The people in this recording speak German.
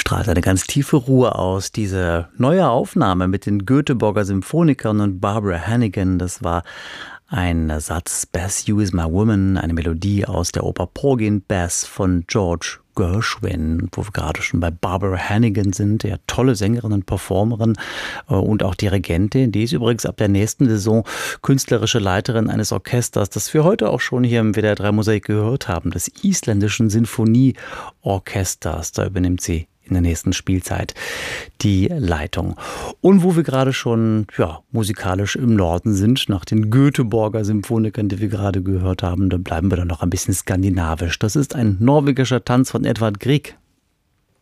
Strahlt eine ganz tiefe Ruhe aus. Diese neue Aufnahme mit den Göteborger Symphonikern und Barbara Hannigan, das war ein Satz, Bess, You Is My Woman, eine Melodie aus der Oper Porgy and Bess von George Gershwin, wo wir gerade schon bei Barbara Hannigan sind, ja, tolle Sängerin und Performerin und auch Dirigentin. Die ist übrigens ab der nächsten Saison künstlerische Leiterin eines Orchesters, das wir heute auch schon hier im WDR 3 Mosaik gehört haben, des Isländischen Sinfonieorchesters. Da übernimmt sie in der nächsten Spielzeit die Leitung. Und wo wir gerade schon musikalisch im Norden sind, nach den Göteborger Symphonikern, die wir gerade gehört haben, da bleiben wir dann noch ein bisschen skandinavisch. Das ist ein norwegischer Tanz von Edvard Grieg.